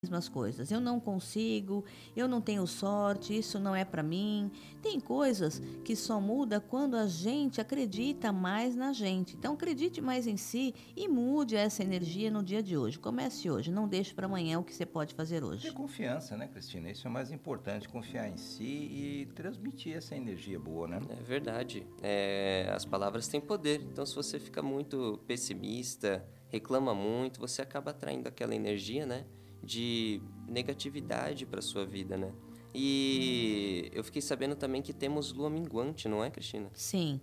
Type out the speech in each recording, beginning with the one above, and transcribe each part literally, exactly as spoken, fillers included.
mesmas coisas. Eu não consigo, eu não tenho sorte, isso não é para mim. Tem coisas que só muda quando a gente acredita mais na gente. Então acredite mais em si e mude essa energia no dia de hoje. Comece hoje, não deixe para amanhã o que você pode fazer Ter hoje. confiança, né, Cristina? Isso é o mais importante, confiar em si e transmitir essa energia boa, né? É verdade. É, as palavras têm poder. Então, se você fica muito pessimista, reclama muito, você acaba atraindo aquela energia, né, de negatividade para sua vida, né? E eu fiquei sabendo também que temos lua minguante, não é, Cristina? Sim,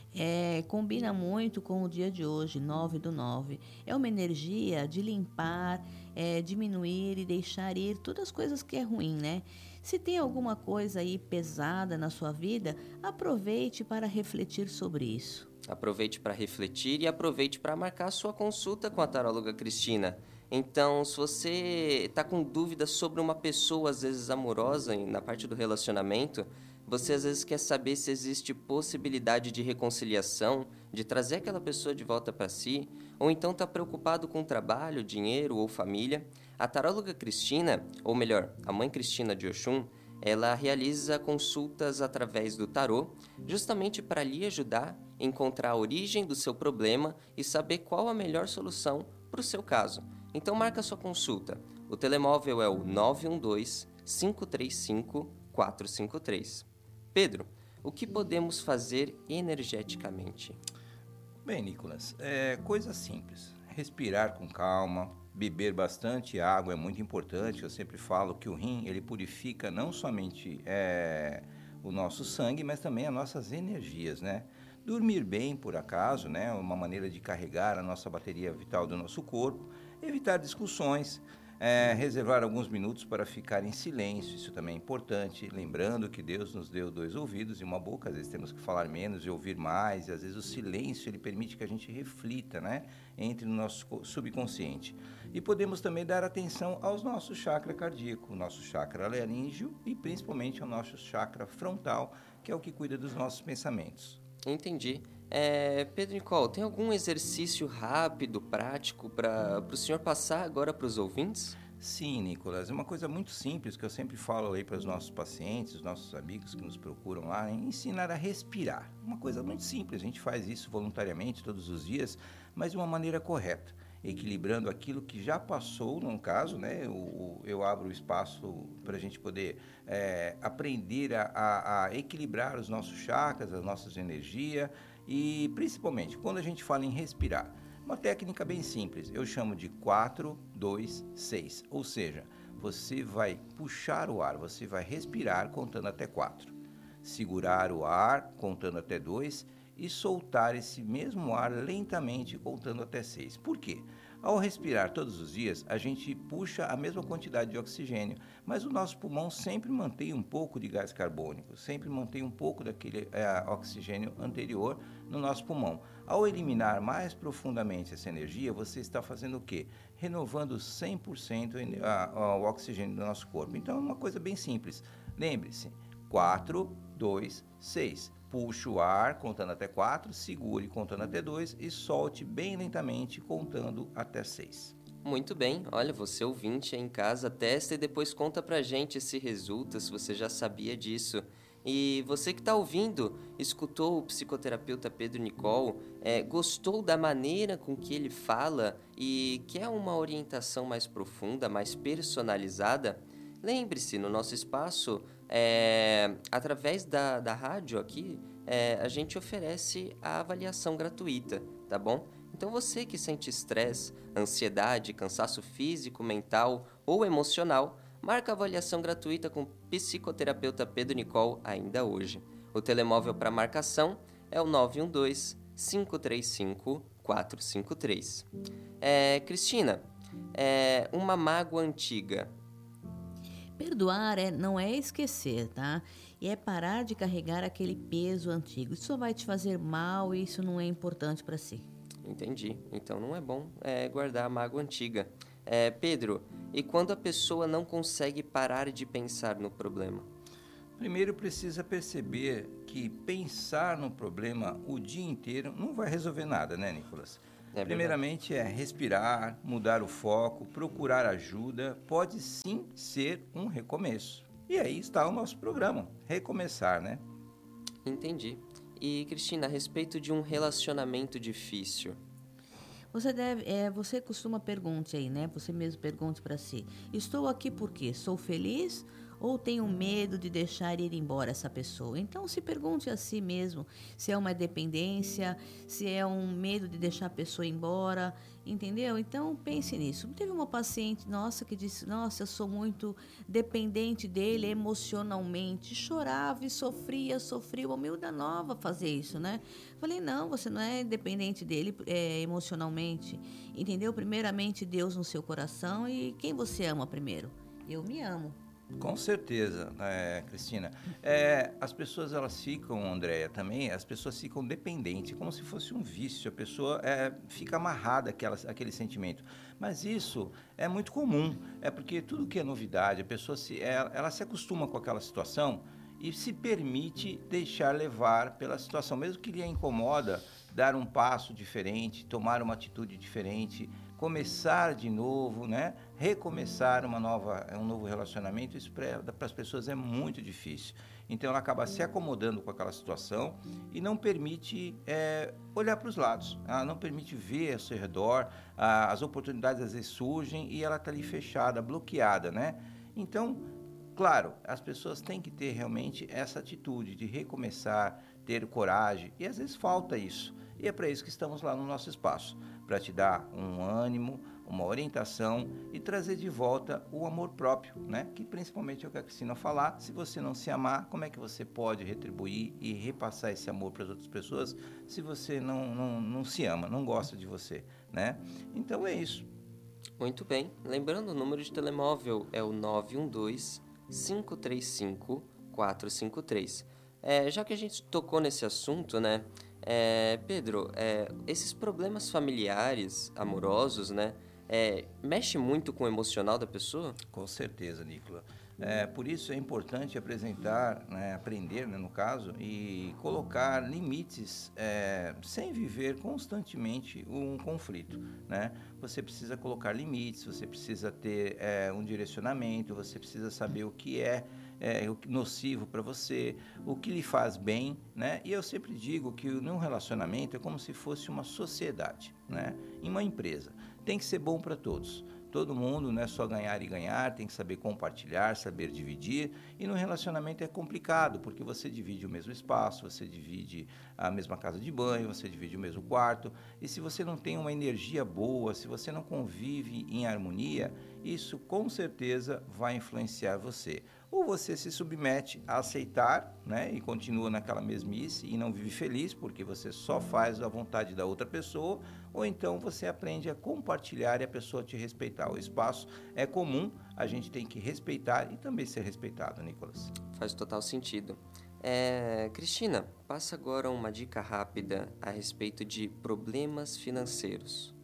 é, combina muito com o dia de hoje, nove do nove. É uma energia de limpar, é, diminuir e deixar ir todas as coisas que é ruim, né? Se tem alguma coisa aí pesada na sua vida, aproveite para refletir sobre isso. Aproveite para refletir e aproveite para marcar a sua consulta com a taróloga Cristina. Então, se você está com dúvidas sobre uma pessoa, às vezes amorosa, em- na parte do relacionamento, você às vezes quer saber se existe possibilidade de reconciliação, de trazer aquela pessoa de volta para si, ou então está preocupado com trabalho, dinheiro ou família, a taróloga Cristina, ou melhor, a mãe Cristina de Oxum, ela realiza consultas através do tarô, justamente para lhe ajudar a encontrar a origem do seu problema e saber qual a melhor solução para o seu caso. Então marca sua consulta. O telemóvel é o nove um dois, cinco três cinco, quatro cinco três. Pedro, o que podemos fazer energeticamente? Bem, Nicolas, é coisa simples. Respirar com calma, beber bastante água é muito importante. Eu sempre falo que o rim ele purifica não somente é, o nosso sangue, mas também as nossas energias, né? Dormir bem, por acaso, né? Uma maneira de carregar a nossa bateria vital do nosso corpo. Evitar discussões. É, reservar alguns minutos para ficar em silêncio, isso também é importante. Lembrando que Deus nos deu dois ouvidos e uma boca, às vezes temos que falar menos e ouvir mais, e às vezes o silêncio ele permite que a gente reflita, né? Entre no nosso subconsciente. E podemos também dar atenção aos nossos chakras cardíacos, o nosso chakra laríngeo e principalmente ao nosso chakra frontal, que é o que cuida dos nossos pensamentos. Entendi. É, Pedro Nicole, tem algum exercício rápido, prático, para o senhor passar agora para os ouvintes? Sim, Nicolas, é uma coisa muito simples que eu sempre falo aí para os nossos pacientes, os nossos amigos que nos procuram lá, é ensinar a respirar. Uma coisa muito simples, a gente faz isso voluntariamente todos os dias, mas de uma maneira correta, equilibrando aquilo que já passou, no caso, né? Eu, eu abro o espaço para a gente poder é, aprender a, a, a equilibrar os nossos chakras, as nossas energias e principalmente quando a gente fala em respirar. Uma técnica bem simples, eu chamo de quatro, dois, seis. Ou seja, você vai puxar o ar, você vai respirar contando até quatro. Segurar o ar contando até dois e soltar esse mesmo ar lentamente contando até seis. Por quê? Ao respirar todos os dias, a gente puxa a mesma quantidade de oxigênio, mas o nosso pulmão sempre mantém um pouco de gás carbônico, sempre mantém um pouco daquele é, oxigênio anterior no nosso pulmão. Ao eliminar mais profundamente essa energia, você está fazendo o quê? Renovando cem por cento o oxigênio do nosso corpo. Então é uma coisa bem simples. Lembre-se, quatro, dois, seis. Puxe o ar contando até quatro, segure contando até dois e solte bem lentamente contando até seis. Muito bem, olha, você ouvinte aí em casa, testa e depois conta pra gente se resulta, se você já sabia disso. E você que está ouvindo, escutou o psicoterapeuta Pedro Nicole, é, gostou da maneira com que ele fala e quer uma orientação mais profunda, mais personalizada? Lembre-se, no nosso espaço, é, através da, da rádio aqui, é, a gente oferece a avaliação gratuita, tá bom? Então você que sente estresse, ansiedade, cansaço físico, mental ou emocional, marca a avaliação gratuita com o psicoterapeuta Pedro Nicole ainda hoje. O telemóvel para marcação é o nove um dois, cinco três cinco, quatro cinco três. É, Cristina, é, uma mágoa antiga. Perdoar é, não é esquecer, tá? E é parar de carregar aquele peso antigo. Isso só vai te fazer mal e isso não é importante para si. Entendi. Então não é bom é, guardar a mágoa antiga. É, Pedro, e quando a pessoa não consegue parar de pensar no problema? Primeiro precisa perceber que pensar no problema o dia inteiro não vai resolver nada, né, Nicolas? É Primeiramente é respirar, mudar o foco, procurar ajuda, pode sim ser um recomeço. E aí está o nosso programa, recomeçar, né? Entendi. E, Cristina, a respeito de um relacionamento difícil. Você deve, é, você costuma pergunte aí, né? Você mesmo pergunte para si: estou aqui por quê? Sou feliz ou tenho medo de deixar ir embora essa pessoa? Então se pergunte a si mesmo se é uma dependência, se é um medo de deixar a pessoa embora, entendeu? Então pense nisso. Teve uma paciente nossa que disse: nossa, eu sou muito dependente dele emocionalmente. Chorava e sofria, sofria. Uma miúda nova fazer isso, né? Falei: não, você não é dependente dele é, emocionalmente, entendeu? Primeiramente Deus no seu coração e quem você ama primeiro? Eu me amo. Com certeza, né, Cristina. É, as pessoas, elas ficam, Andréia, também, as pessoas ficam dependentes, como se fosse um vício. A pessoa é, fica amarrada àquela, àquele sentimento. Mas isso é muito comum, é porque tudo que é novidade, a pessoa se, ela, ela se acostuma com aquela situação e se permite deixar levar pela situação, mesmo que lhe incomoda, dar um passo diferente, tomar uma atitude diferente, começar de novo, né? Recomeçar uma nova, um novo relacionamento, isso para as pessoas é muito difícil. Então ela acaba se acomodando com aquela situação e não permite é, olhar para os lados, ela não permite ver ao seu redor, a, as oportunidades às vezes surgem e ela está ali fechada, bloqueada, né? Então, claro, as pessoas têm que ter realmente essa atitude de recomeçar, ter coragem, e às vezes falta isso. E é para isso que estamos lá no nosso espaço, para te dar um ânimo, uma orientação e trazer de volta o amor próprio, né? Que principalmente é o que a Cristina falar, se você não se amar, como é que você pode retribuir e repassar esse amor para as outras pessoas se você não, não, não se ama, não gosta de você, né? Então é isso. Muito bem. Lembrando, o número de telemóvel é o nove um dois, cinco três cinco, quatro cinco três. É, já que a gente tocou nesse assunto, né? É, Pedro, é, esses problemas familiares, amorosos, né? É, mexe muito com o emocional da pessoa? Com certeza, Nicola. É, por isso é importante apresentar, né, aprender, né, no caso, e colocar limites é, sem viver constantemente um conflito, né? Você precisa colocar limites, você precisa ter é, um direcionamento, você precisa saber o que é, é nocivo para você, o que lhe faz bem, né? E eu sempre digo que num relacionamento é como se fosse uma sociedade, né? Em uma empresa. Tem que ser bom para todos. Todo mundo não é só ganhar e ganhar, tem que saber compartilhar, saber dividir. E no relacionamento é complicado, porque você divide o mesmo espaço, você divide a mesma casa de banho, você divide o mesmo quarto. E se você não tem uma energia boa, se você não convive em harmonia, isso com certeza vai influenciar você. Ou você se submete a aceitar, né, e continua naquela mesmice e não vive feliz porque você só faz a vontade da outra pessoa, ou então você aprende a compartilhar e a pessoa te respeitar. O espaço é comum, a gente tem que respeitar e também ser respeitado, Nicolas. Faz total sentido. É, Cristina, passa agora uma dica rápida a respeito de problemas financeiros.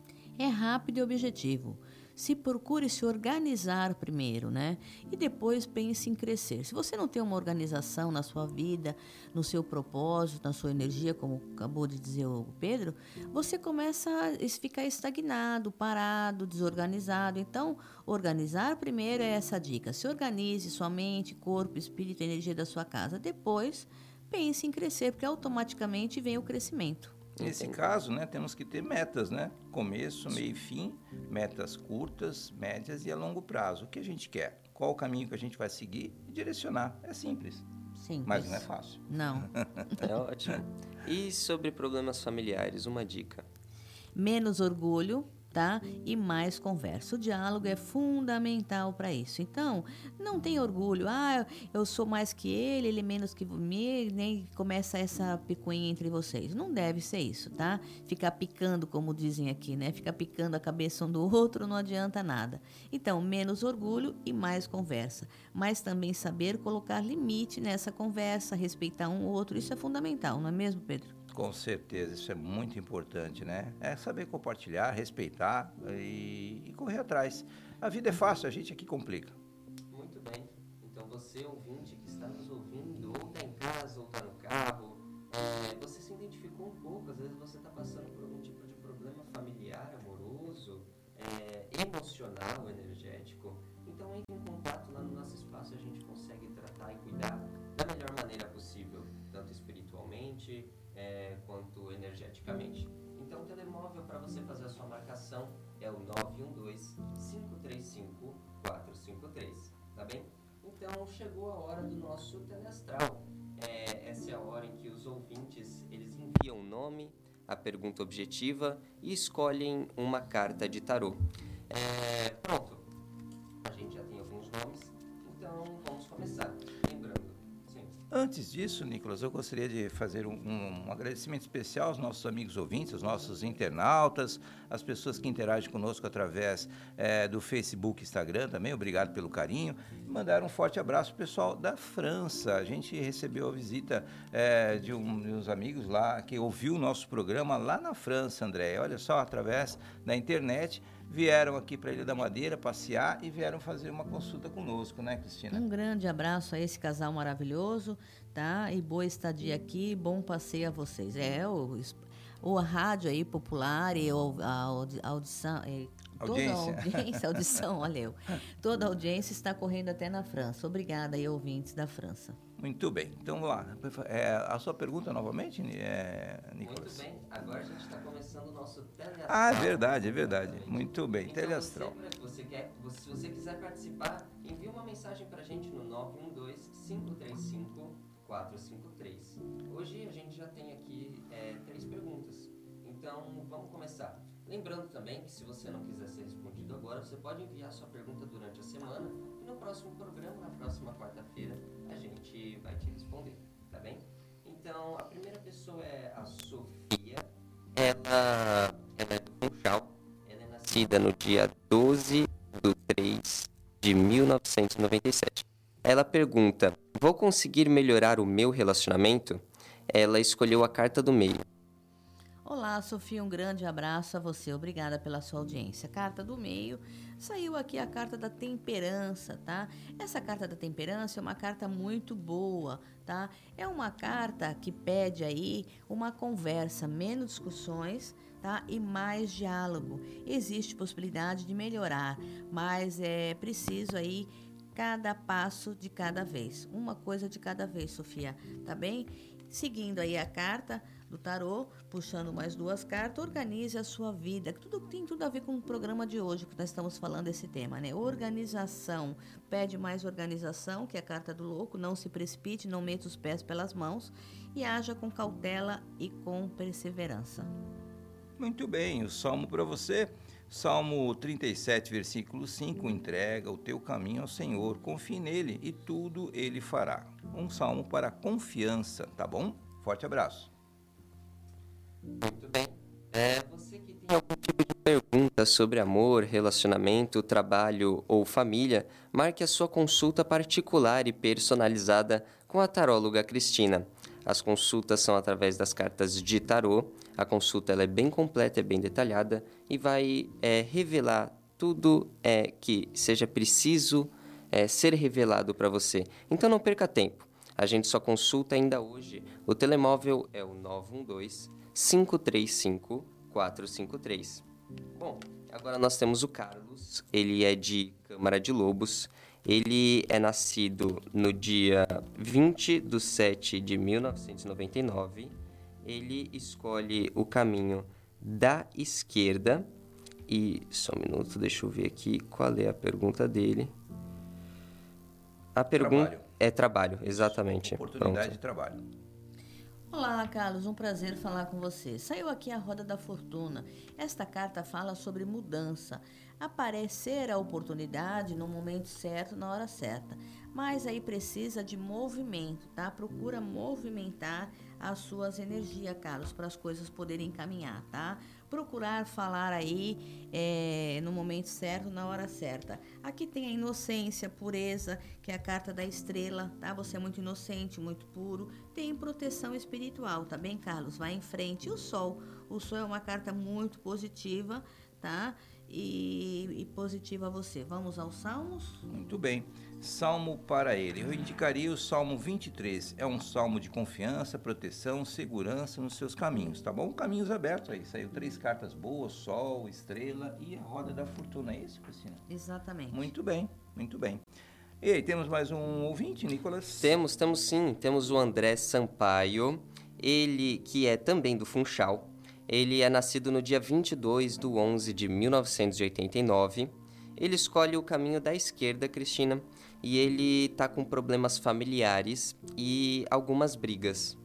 É rápido e objetivo. Se procure se organizar primeiro, né? E depois pense em crescer. Se você não tem uma organização na sua vida, no seu propósito, na sua energia, como acabou de dizer o Pedro, você começa a ficar estagnado, parado, desorganizado. Então, organizar primeiro é essa dica. Se organize sua mente, corpo, espírito, energia da sua casa. Depois, pense em crescer, porque automaticamente vem o crescimento. Nesse Entendi. caso, né, temos que ter metas, né? Começo, meio e fim, metas curtas, médias e a longo prazo. O que a gente quer? Qual o caminho que a gente vai seguir e direcionar. É simples, Simples. mas não é fácil. Não. É ótimo. E sobre problemas familiares, uma dica. Menos orgulho, tá? E mais conversa. O diálogo é fundamental para isso. Então, não tem orgulho. Ah, eu sou mais que ele, ele menos que mim, nem começa essa picuinha entre vocês. Não deve ser isso, tá? Ficar picando, como dizem aqui, né? Ficar picando a cabeça um do outro não adianta nada. Então, menos orgulho e mais conversa. Mas também saber colocar limite nessa conversa, respeitar um ou outro, isso é fundamental, não é mesmo, Pedro? Com certeza, isso é muito importante, né? É saber compartilhar, respeitar e, e correr atrás. A vida é fácil, a gente aqui complica. Muito bem. Então você, ouvinte que está nos ouvindo, ou está em casa, ou está no carro, é, você se identificou um pouco, às vezes você está passando por algum tipo de problema familiar, amoroso, é, emocional, energético. Então entre em contato lá no nosso espaço, a gente consegue tratar e cuidar da melhor maneira possível, tanto espiritualmente é, quanto energeticamente. Então o telemóvel para você fazer a sua marcação é o nove um dois, cinco três cinco, quatro cinco três, tá bem? Então chegou a hora do nosso teleastral. É, essa é a hora em que os ouvintes eles enviam o nome, a pergunta objetiva e escolhem uma carta de tarô. É, pronto, a gente já tem alguns nomes, então vamos começar. Lembrando, sim. Antes disso, Nicolas, eu gostaria de fazer um, um, um agradecimento especial aos nossos amigos ouvintes, aos nossos internautas, as pessoas que interagem conosco através é, do Facebook e Instagram também. Obrigado pelo carinho. Mandar um forte abraço ao pessoal da França. A gente recebeu a visita é, de, um, de uns amigos lá que ouviu o nosso programa lá na França, André. Olha só, através da internet, vieram aqui para a Ilha da Madeira passear e vieram fazer uma consulta conosco, né, Cristina? Um grande abraço a esse casal maravilhoso, tá? E boa estadia aqui, bom passeio a vocês. É, o, o a rádio aí popular e o, a audi, audição... É, toda audiência. a audiência, audição, olha eu. Toda a audiência está correndo até na França. Obrigada aí, ouvintes da França. Muito bem. Então, vamos lá. É, a sua pergunta novamente, é, Nicolas? Muito bem. Agora a gente está começando o nosso teleastral. Ah, é verdade, é verdade. Muito bem. Então, teleastral. Você, você quer, você, se você quiser participar, envie uma mensagem para a gente no nove um dois, cinco três cinco, quatro cinco três. Hoje a gente já tem aqui é, três perguntas. Então, vamos começar. Lembrando também que se você não quiser ser respondido agora, você pode enviar sua pergunta durante a semana e no próximo programa, na próxima quarta-feira, a gente vai te responder, tá bem? Então, a primeira pessoa é a Sofia. Ela, ela é do Funchal. Ela é nascida no dia doze de três de mil novecentos e noventa e sete. Ela pergunta, vou conseguir melhorar o meu relacionamento? Ela escolheu a carta do meio. Olá, Sofia, um grande abraço a você. Obrigada pela sua audiência. Carta do meio, saiu aqui a carta da temperança, tá? Essa carta da temperança é uma carta muito boa, tá? É uma carta que pede aí uma conversa, menos discussões, tá? E mais diálogo. Existe possibilidade de melhorar, mas é preciso aí cada passo de cada vez. Uma coisa de cada vez, Sofia, tá bem? Seguindo aí a carta do tarô, puxando mais duas cartas, organize a sua vida. Tudo tem tudo a ver com o programa de hoje que nós estamos falando desse tema, né? Organização, pede mais organização, que é a carta do louco. Não se precipite, não meta os pés pelas mãos e haja com cautela e com perseverança. Muito bem, o salmo para você, Salmo trinta e sete, versículo cinco, entrega o teu caminho ao Senhor, confie nele e tudo ele fará. Um salmo para confiança, tá bom? Forte abraço. Muito bem. É, você que tem algum tipo de pergunta sobre amor, relacionamento, trabalho ou família, marque a sua consulta particular e personalizada com a taróloga Cristina. As consultas são através das cartas de tarô. A consulta ela é bem completa, é bem detalhada e vai é, revelar tudo é, que seja preciso é, ser revelado para você. Então não perca tempo. A gente só consulta ainda hoje. O telemóvel é o nove um dois, cinco três cinco, quatro cinco três. Bom, agora nós temos o Carlos. Ele é de Câmara de Lobos. Ele é nascido no dia vinte de sete de mil novecentos e noventa e nove. Ele escolhe o caminho da esquerda. E, só um minuto, deixa eu ver aqui qual é a pergunta dele. A pergunta Trabalho. é trabalho, exatamente. Oportunidade Pronto. de trabalho. Olá, Carlos, um prazer falar com você. Saiu aqui a Roda da Fortuna. Esta carta fala sobre mudança. Aparecer a oportunidade no momento certo, na hora certa. Mas aí precisa de movimento, tá? Procura movimentar as suas energias, Carlos, para as coisas poderem caminhar, tá? Procurar falar aí é, no momento certo, na hora certa. Aqui tem a inocência, pureza, que é a carta da estrela, tá? Você é muito inocente, muito puro. Tem proteção espiritual, tá bem, Carlos? Vai em frente. E o sol? O sol é uma carta muito positiva, tá? e, e positiva a você. Vamos aos salmos? Muito bem. Salmo para ele. Eu indicaria o Salmo vinte e três. É um salmo de confiança, proteção, segurança nos seus caminhos, tá bom? Caminhos abertos aí. Saiu três cartas boas: Sol, Estrela e a Roda da Fortuna. É isso, Cristina? Exatamente. Muito bem, muito bem. E aí, temos mais um ouvinte, Nicolas? Temos, temos sim. Temos o André Sampaio, ele que é também do Funchal. Ele é nascido no dia vinte e dois de onze de mil novecentos e oitenta e nove. Ele escolhe o caminho da esquerda, Cristina, e ele tá com problemas familiares e algumas brigas.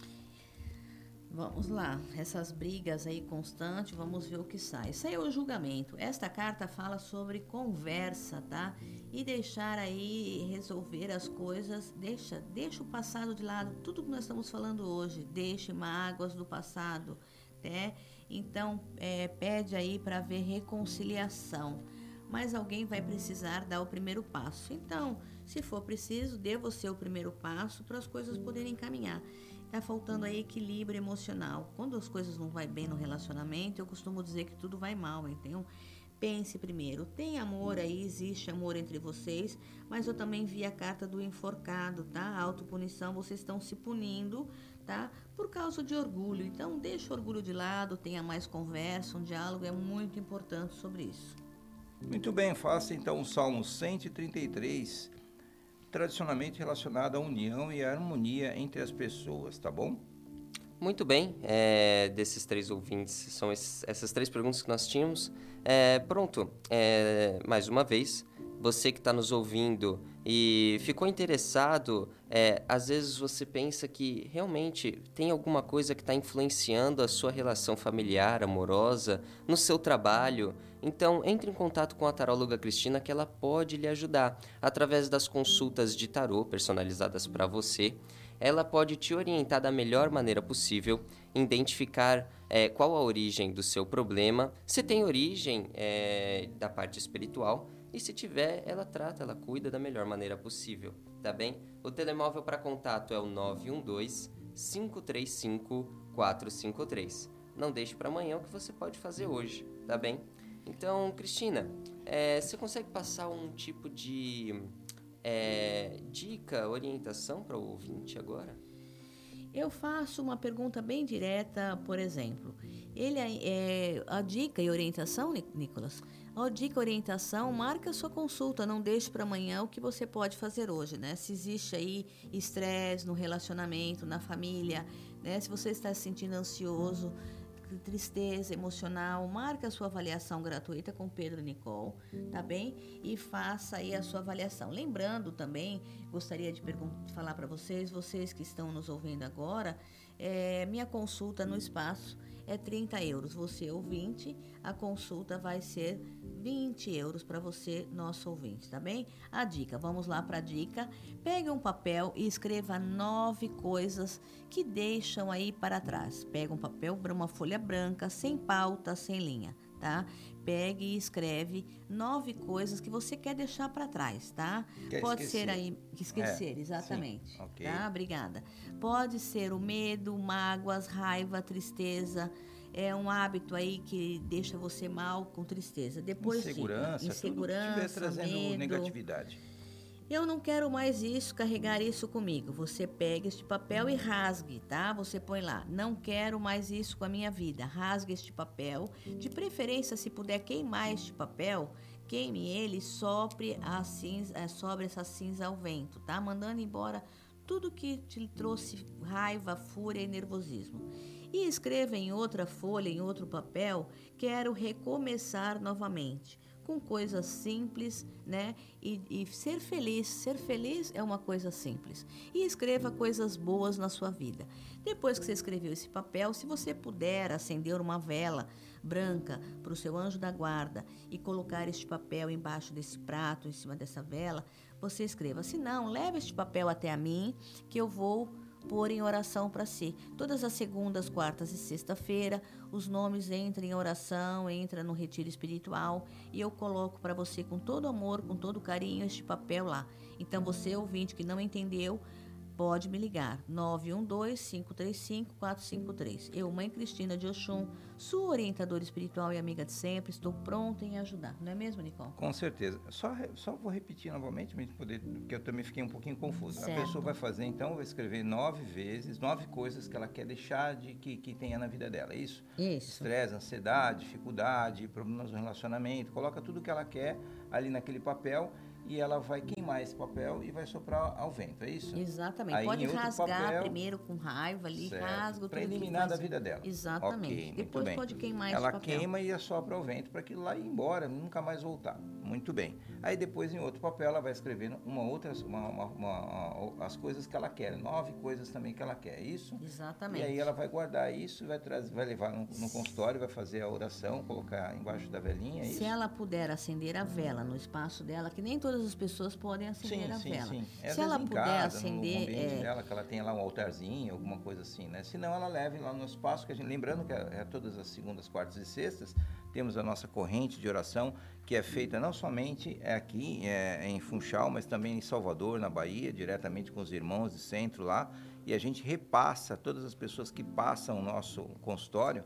Vamos lá, essas brigas aí constantes, vamos ver o que sai. Saiu o julgamento. Esta carta fala sobre conversa, tá? E deixar aí resolver as coisas, deixa, deixa o passado de lado, tudo que nós estamos falando hoje, deixe mágoas do passado, né? Então, é, pede aí para haver reconciliação, mas alguém vai precisar dar o primeiro passo. Então, se for preciso, dê você o primeiro passo para as coisas poderem caminhar. Tá faltando aí equilíbrio emocional. Quando as coisas não vai bem no relacionamento, eu costumo dizer que tudo vai mal. Então, pense primeiro. Tem amor aí, existe amor entre vocês, mas eu também vi a carta do enforcado, tá? A autopunição, vocês estão se punindo, tá? Por causa de orgulho. Então, deixa o orgulho de lado, tenha mais conversa, um diálogo é muito importante sobre isso. Muito bem, faça então o Salmo cento e trinta e três, tradicionalmente relacionado à união e à harmonia entre as pessoas, tá bom? Muito bem, é, desses três ouvintes, são esses, essas três perguntas que nós tínhamos. É, pronto, é, mais uma vez, você que está nos ouvindo e ficou interessado, é, às vezes você pensa que realmente tem alguma coisa que está influenciando a sua relação familiar, amorosa, no seu trabalho. Então, entre em contato com a taróloga Cristina, que ela pode lhe ajudar através das consultas de tarô personalizadas para você. Ela pode te orientar da melhor maneira possível, identificar é, qual a origem do seu problema, se tem origem é, da parte espiritual, e se tiver, ela trata, ela cuida da melhor maneira possível, tá bem? O telemóvel para contato é o nove um dois, cinco três cinco, quatro cinco três. Não deixe para amanhã o que você pode fazer hoje, tá bem? Então, Cristina, é, você consegue passar um tipo de é, dica, orientação para o ouvinte agora? Eu faço uma pergunta bem direta, por exemplo. Ele é, a dica e orientação, Nicolas? A dica e orientação, marca a sua consulta, não deixe para amanhã o que você pode fazer hoje, né? Se existe aí estresse no relacionamento, na família, né? Se você está se sentindo ansioso, tristeza emocional, marca a sua avaliação gratuita com Pedro Nicole, tá bem? E faça aí a sua avaliação. Lembrando também, gostaria de falar para vocês, vocês que estão nos ouvindo agora, é, minha consulta no espaço é trinta euros. Você ouvinte, a consulta vai ser vinte euros para você, nosso ouvinte, tá bem? A dica, vamos lá para a dica. Pegue um papel e escreva nove coisas que deixam aí para trás. Pega um papel, uma folha branca, sem pauta, sem linha, tá? Pegue e escreve nove coisas que você quer deixar para trás, tá? Quer Pode esquecer. ser aí, esquecer, É, exatamente, sim, ok. tá? Obrigada. Pode ser o medo, mágoas, raiva, tristeza. É um hábito aí que deixa você mal, com tristeza. Depois Insegurança, de insegurança, tudo que estiver trazendo medo. negatividade. Eu não quero mais isso, carregar isso comigo. Você pega este papel e rasgue, tá? Você põe lá, não quero mais isso com a minha vida. Rasgue este papel. De preferência, se puder queimar este papel, queime ele, sopre a cinza, sobre essa cinza ao vento, tá? Mandando embora tudo que te trouxe raiva, fúria e nervosismo. E escreva em outra folha, em outro papel, quero recomeçar novamente, com coisas simples, né? E, e ser feliz, ser feliz é uma coisa simples. E escreva coisas boas na sua vida. Depois que você escreveu esse papel, se você puder acender uma vela branca para o seu anjo da guarda e colocar este papel embaixo desse prato, em cima dessa vela, você escreva. Se não, leve este papel até a mim, que eu vou pôr em oração para si. Todas as segundas, quartas e sexta-feira, os nomes entram em oração, entram no retiro espiritual e eu coloco para você com todo amor, com todo carinho, este papel lá. Então, você, ouvinte, que não entendeu, pode me ligar, nove um dois, cinco três cinco, quatro cinco três. Eu, Mãe Cristina de Oxum, sua orientadora espiritual e amiga de sempre, estou pronta em ajudar. Não é mesmo, Nicole? Com certeza. Só, só vou repetir novamente, poder, porque eu também fiquei um pouquinho confuso. Certo. A pessoa vai fazer, então, vai escrever nove vezes, nove coisas que ela quer deixar de que, que tenha na vida dela, é isso? Isso. Estresse, ansiedade, dificuldade, problemas no relacionamento, coloca tudo que ela quer ali naquele papel e ela vai queimar esse papel e vai soprar ao vento, é isso? Exatamente. Aí, pode rasgar papel, primeiro com raiva ali, rasga tudo. Para eliminar da vida dela. Exatamente. Okay, depois bem. pode queimar ela esse papel. Ela queima e assopra ao vento para aquilo lá ir embora, nunca mais voltar. Muito bem. Aí depois em outro papel ela vai escrevendo uma outra, uma, uma, uma, uma, as coisas que ela quer, nove coisas também que ela quer, é isso? Exatamente. E aí ela vai guardar isso, vai, trazer, vai levar no, no consultório, vai fazer a oração, colocar embaixo da velinha, é Se isso? ela puder acender a vela no espaço dela, que nem todas as pessoas podem acender sim, a sim, vela. Sim. É, se ela em puder casa, acender, no ambiente é... dela, que ela tenha lá um altarzinho, alguma coisa assim, né? Senão ela leve lá no espaço, que a gente, lembrando que é, é todas as segundas, quartas e sextas, temos a nossa corrente de oração, que é feita não somente aqui é, em Funchal, mas também em Salvador, na Bahia, diretamente com os irmãos de centro lá, e a gente repassa todas as pessoas que passam o nosso consultório,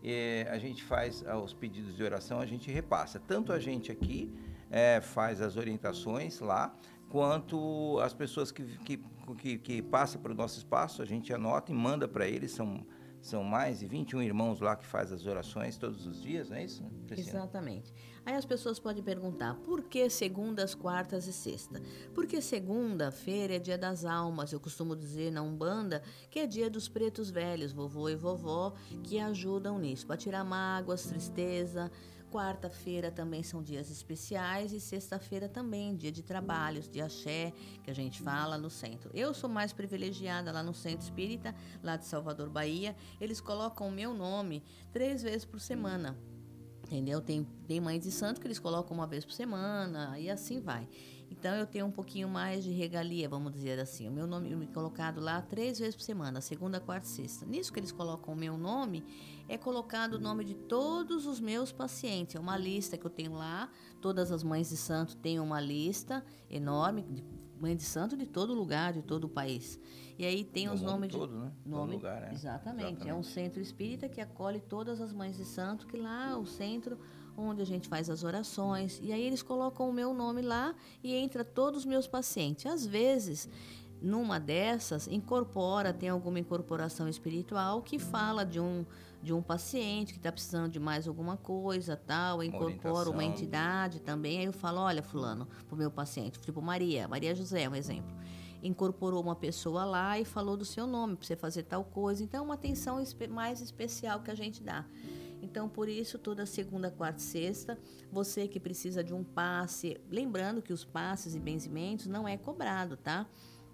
e a gente faz os pedidos de oração, a gente repassa. Tanto a gente aqui é, faz as orientações lá, quanto as pessoas que, que, que, que passam para o nosso espaço, a gente anota e manda para eles, são... São mais de vinte e um irmãos lá que fazem as orações todos os dias, não é isso, Cristina? Exatamente. Aí as pessoas podem perguntar, por que segundas, quartas e sexta? Porque segunda-feira é dia das almas, eu costumo dizer na Umbanda, que é dia dos pretos velhos, vovô e vovó, que ajudam nisso, para tirar mágoas, tristeza. Quarta-feira também são dias especiais e sexta-feira também, dia de trabalhos, de axé, que a gente fala no centro. Eu sou mais privilegiada lá no Centro Espírita, lá de Salvador, Bahia. Eles colocam o meu nome três vezes por semana, entendeu? Tem, tem mães de santo que eles colocam uma vez por semana e assim vai. Então, eu tenho um pouquinho mais de regalia, vamos dizer assim. O meu nome é colocado lá três vezes por semana, segunda, quarta e sexta. Nisso que eles colocam o meu nome, é colocado o nome de todos os meus pacientes. É uma lista que eu tenho lá. Todas as mães de santo têm uma lista enorme, de mãe de santo de todo lugar, de todo o país. E aí tem no os nomes todo, de... né? Nome, todo lugar, né? Exatamente. Exatamente. É um centro espírita que acolhe todas as mães de santo, que lá é o centro onde a gente faz as orações. E aí eles colocam o meu nome lá e entra todos os meus pacientes. Às vezes, numa dessas, incorpora, tem alguma incorporação espiritual que fala de um, de um paciente que está precisando de mais alguma coisa, tal, incorpora uma, uma entidade também. Aí eu falo, olha, fulano, pro meu paciente, tipo Maria, Maria José, um exemplo. Incorporou uma pessoa lá e falou do seu nome, para você fazer tal coisa. Então, é uma atenção espe- mais especial que a gente dá. Então, por isso, toda segunda, quarta e sexta, você que precisa de um passe, lembrando que os passes e benzimentos não é cobrado, tá?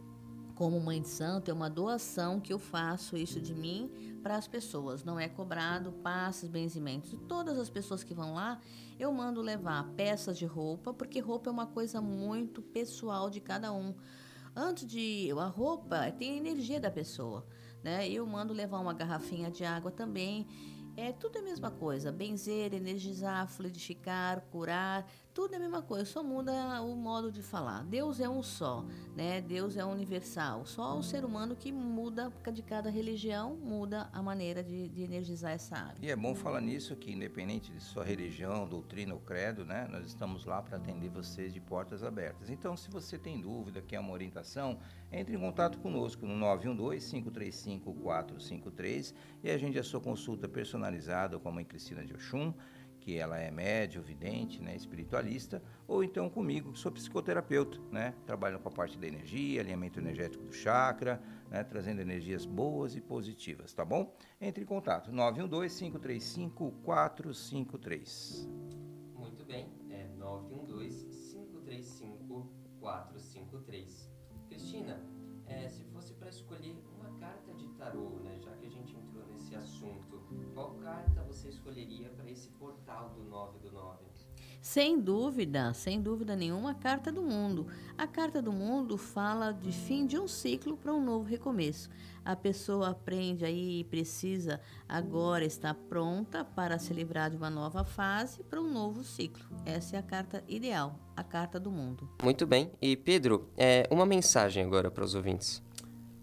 Como mãe de santo, é uma doação que eu faço isso de mim para as pessoas. Não é cobrado passes, benzimentos. E todas as pessoas que vão lá, eu mando levar peças de roupa, porque roupa é uma coisa muito pessoal de cada um. Antes de... A roupa tem a energia da pessoa, né? Eu mando levar uma garrafinha de água também. É tudo a mesma coisa. Benzer, energizar, fluidificar, curar, tudo é a mesma coisa. Só muda o modo de falar. Deus é um só, né? Deus é universal. Só o ser humano que muda, de cada religião, muda a maneira de, de energizar essa água. E é bom falar nisso que, independente de sua religião, doutrina ou credo, né? Nós estamos lá para atender vocês de portas abertas. Então, se você tem dúvida, quer uma orientação, entre em contato conosco no nove um dois, cinco três cinco, quatro cinco três e agende a sua consulta personalizada com a Mãe Cristina de Oxum, que ela é médium, vidente, né, espiritualista, ou então comigo, que sou psicoterapeuta, né, trabalhando com a parte da energia, alinhamento energético do chakra, né, trazendo energias boas e positivas, tá bom? Entre em contato, nove um dois, cinco três cinco, quatro cinco três. Muito bem, é nove um dois, cinco três cinco, quatro cinco três. Cristina, é, se fosse para escolher uma carta de tarô, né, já que a gente entrou nesse assunto, qual carta você escolheria para esse portal do nove do nove? Sem dúvida, sem dúvida nenhuma, a Carta do Mundo. A Carta do Mundo fala de fim de um ciclo para um novo recomeço. A pessoa aprende aí e precisa agora estar pronta para se livrar de uma nova fase para um novo ciclo. Essa é a carta ideal, a Carta do Mundo. Muito bem. E Pedro, é, uma mensagem agora para os ouvintes.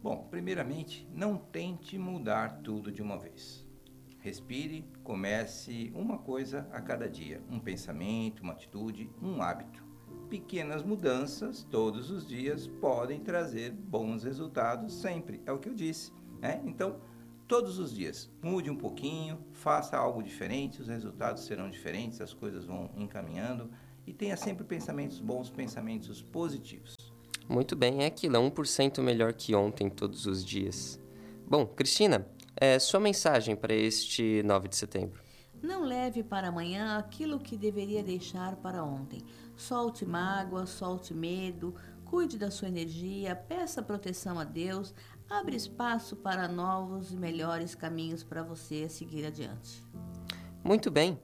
Bom, primeiramente, não tente mudar tudo de uma vez. Respire, comece uma coisa a cada dia, um pensamento, uma atitude, um hábito. Pequenas mudanças todos os dias podem trazer bons resultados sempre, é o que eu disse, né? Então, todos os dias, mude um pouquinho, faça algo diferente, os resultados serão diferentes, as coisas vão encaminhando e tenha sempre pensamentos bons, pensamentos positivos. Muito bem, é aquilo, é um por cento melhor que ontem todos os dias. Bom, Cristina, é, sua mensagem para este nove de setembro. Não leve para amanhã aquilo que deveria deixar para ontem. Solte mágoa, solte medo, cuide da sua energia, peça proteção a Deus, abre espaço para novos e melhores caminhos para você seguir adiante. Muito bem,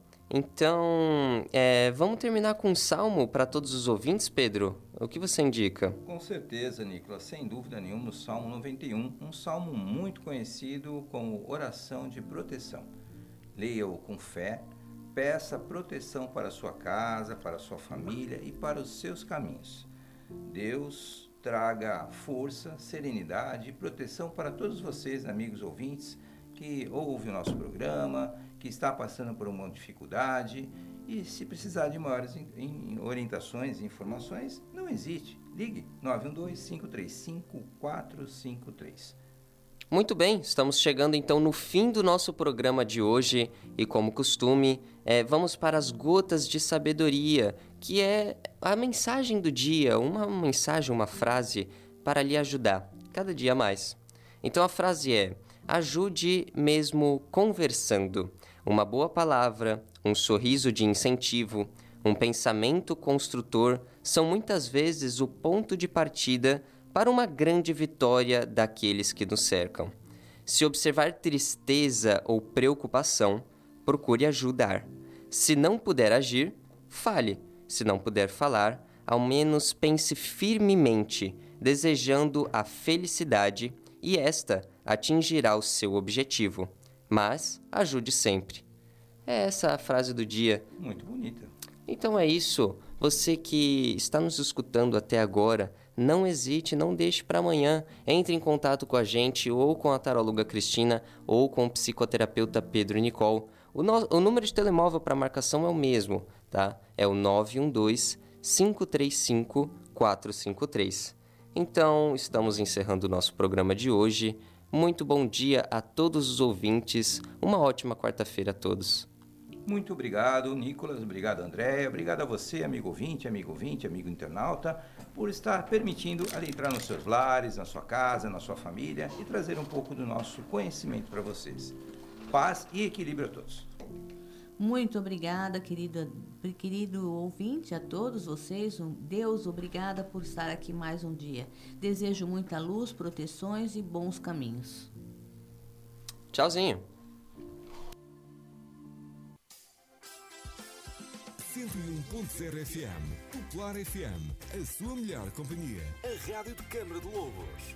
então é, vamos terminar com um salmo para todos os ouvintes, Pedro? O que você indica? Com certeza, Nicolas, sem dúvida nenhuma, o Salmo noventa e um, um salmo muito conhecido como oração de proteção. Leia-o com fé, peça proteção para a sua casa, para a sua família e para os seus caminhos. Deus traga força, serenidade e proteção para todos vocês, amigos ouvintes, que ouvem o nosso programa, que está passando por uma dificuldade. E se precisar de maiores orientações e informações, não hesite. Ligue nove um dois, cinco três cinco, quatro cinco três. Muito bem, estamos chegando então no fim do nosso programa de hoje e, como costume, é, vamos para as gotas de sabedoria, que é a mensagem do dia, uma mensagem, uma frase para lhe ajudar cada dia mais. Então a frase é: ajude mesmo conversando. Uma boa palavra, um sorriso de incentivo, um pensamento construtor são muitas vezes o ponto de partida para uma grande vitória daqueles que nos cercam. Se observar tristeza ou preocupação, procure ajudar. Se não puder agir, fale. Se não puder falar, ao menos pense firmemente, desejando a felicidade, e esta atingirá o seu objetivo. Mas ajude sempre. É essa a frase do dia. Muito bonita. Então é isso. Você que está nos escutando até agora, não hesite, não deixe para amanhã. Entre em contato com a gente, ou com a taróloga Cristina, ou com o psicoterapeuta Pedro Nicole. O, no... o número de telemóvel para marcação é o mesmo, tá? É o nove um dois, cinco três cinco, quatro cinco três. Então, estamos encerrando o nosso programa de hoje. Muito bom dia a todos os ouvintes. Uma ótima quarta-feira a todos. Muito obrigado, Nicolas. Obrigado, Andréia. Obrigado a você, amigo ouvinte, amigo ouvinte, amigo internauta, por estar permitindo adentrar nos seus lares, na sua casa, na sua família e trazer um pouco do nosso conhecimento para vocês. Paz e equilíbrio a todos. Muito obrigada, querida, querido ouvinte, a todos vocês. Um Deus, obrigada por estar aqui mais um dia. Desejo muita luz, proteções e bons caminhos. Tchauzinho. cento e um ponto zero F M, Popular F M, a sua melhor companhia. A rádio de Câmara de Lobos.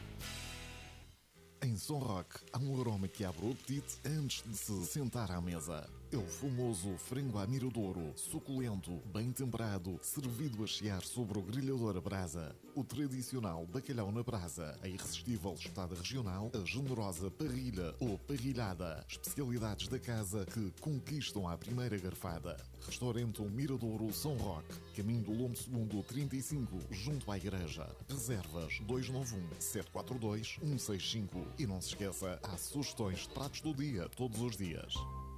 Em Som Rock, há um aroma que abre o apetite antes de se sentar à mesa. É o famoso frango à miradouro, suculento, bem temperado, servido a chiar sobre o grelhador a brasa. O tradicional bacalhau na brasa, a irresistível estada regional, a generosa parrilha ou parrilhada. Especialidades da casa que conquistam à primeira garfada. Restaurante Miradouro Som Rock, caminho do Lombo Segundo trinta e cinco, junto à igreja. Reservas dois nove um, sete quatro dois, um seis cinco. E não se esqueça, há sugestões de pratos do dia, todos os dias.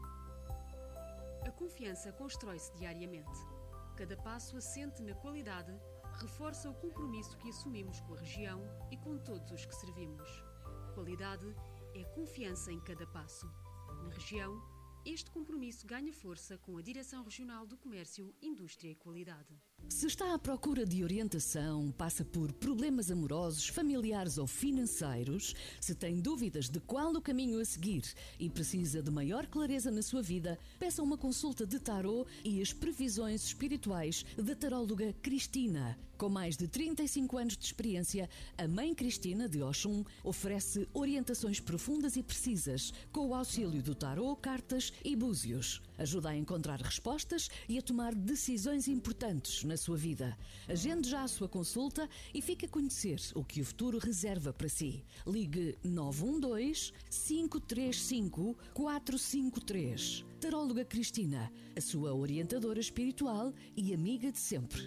A confiança constrói-se diariamente. Cada passo assente na qualidade reforça o compromisso que assumimos com a região e com todos os que servimos. Qualidade é confiança em cada passo. Na região, este compromisso ganha força com a Direção Regional do Comércio, Indústria e Qualidade. Se está à procura de orientação, passa por problemas amorosos, familiares ou financeiros, se tem dúvidas de qual o caminho a seguir e precisa de maior clareza na sua vida, peça uma consulta de tarô e as previsões espirituais da taróloga Cristina. Com mais de trinta e cinco anos de experiência, a Mãe Cristina de Oxum oferece orientações profundas e precisas, com o auxílio do tarô, cartas e búzios. Ajuda a encontrar respostas e a tomar decisões importantes na sua vida. Agende já a sua consulta e fique a conhecer o que o futuro reserva para si. Ligue nove um dois, cinco três cinco, quatro cinco três. Taróloga Cristina, a sua orientadora espiritual e amiga de sempre.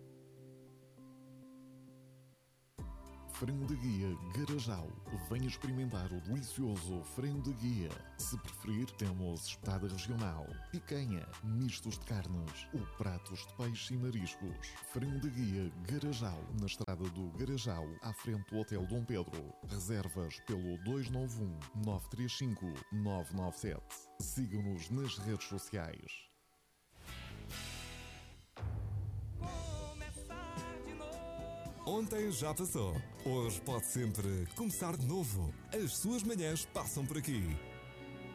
Frango de Guia Garajal. Venha experimentar o delicioso frango de guia. Se preferir, temos espetada regional, picanha, mistos de carnes ou pratos de peixe e mariscos. Frango de Guia Garajal, na estrada do Garajal, à frente do Hotel Dom Pedro. Reservas pelo dois nove um, nove três cinco, nove nove sete. Siga-nos nas redes sociais. Ontem já passou. Hoje pode sempre começar de novo. As suas manhãs passam por aqui.